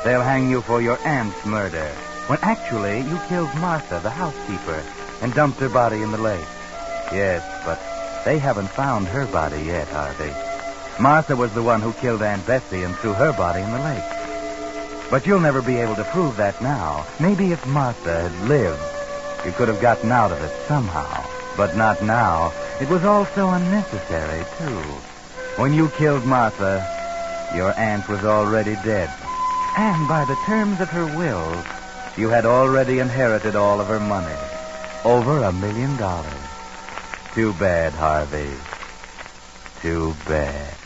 They'll hang you for your aunt's murder, when actually you killed Martha, the housekeeper, and dumped her body in the lake. Yes, but they haven't found her body yet, Harvey. Martha was the one who killed Aunt Betsy and threw her body in the lake. But you'll never be able to prove that now. Maybe if Martha had lived, you could have gotten out of it somehow. But not now. It was all so unnecessary, too. When you killed Martha, your aunt was already dead. And by the terms of her will, you had already inherited all of her money. Over $1 million. Too bad, Harvey. Too bad.